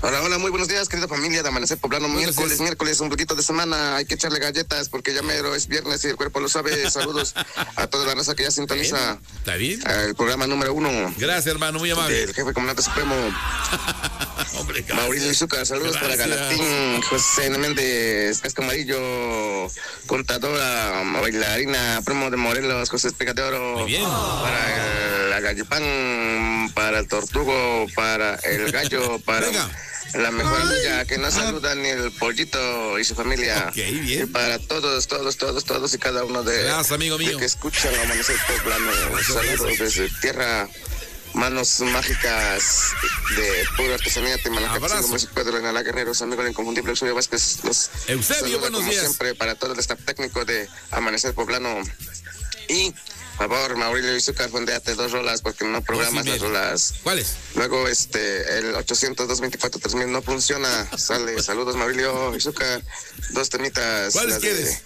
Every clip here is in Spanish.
Hola, hola, muy buenos días, querida familia de Amanecer Poblano. Miércoles, un poquito de semana, hay que echarle galletas porque ya mero es viernes y el cuerpo lo sabe. Saludos a toda la raza que ya sintoniza. ¿Está bien? El programa número 1. Gracias, hermano, muy amable. El jefe comandante supremo. Hombre, Mauricio Izúcar, saludos para Galatín, José Méndez, Casco Amarillo, contadora, bailarina, primo de Morelos, José Espiga de Oro. Muy bien. Para la Gallipán, para el Tortugo, para el Gallo, para la mejor amiga que no saluda ni el Pollito y su familia. Ok, bien. Y para todos y cada uno de, gracias, amigo mío, de que escuchan Amanecer Poblano. Saludos desde tierra. Manos mágicas de pura artesanía, Timalacatzingó, Pedro Renala Guerreros, amigo del inconfundible Eusebio Vázquez. Eusebio, buenos como días. Siempre, para todo el staff técnico de Amanecer Poblano. Y, por favor, Mauricio Izúcar, fondeate 2 rolas porque no programas las rolas. ¿Cuáles? Luego, el 800-224-3000 no funciona. Sale, saludos, Mauricio Izúcar. 2 temitas. ¿Cuáles quieres?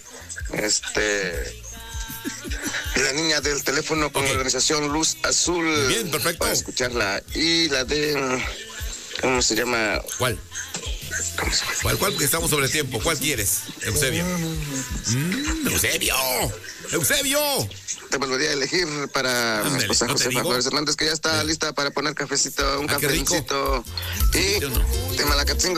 La niña del teléfono con la organización Luz Azul. Bien, perfecto. Para escucharla. Y la de... ¿Cómo se llama? ¿Cuál? ¿Cuál? Que estamos sobre el tiempo. ¿Cuál quieres? Eusebio. Eusebio. Te volvería a elegir para mi esposa Josefa Flores Hernández, que ya está lista para poner cafecito, un cafecito. Y Timalacatzingó.